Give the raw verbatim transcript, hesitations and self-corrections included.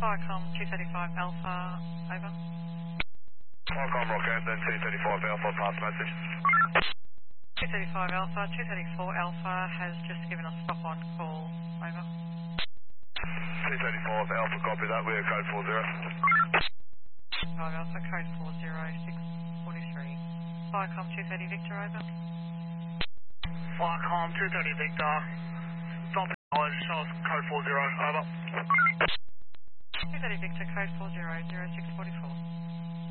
Viacom two thirty-five Alpha, over. Viacom Rockhampton two thirty-five Alpha, pass message. two thirty-five Alpha, two thirty-four Alpha has just given us stop on call, over. two thirty-five Alpha, copy that, we're code four zero. five Alpha, code four zero six four three. Viacom two thirty Victor, over. Viacom two thirty Victor, stop knowledge, show us code four zero, over. two thirty Victor, code four zero zero six four four.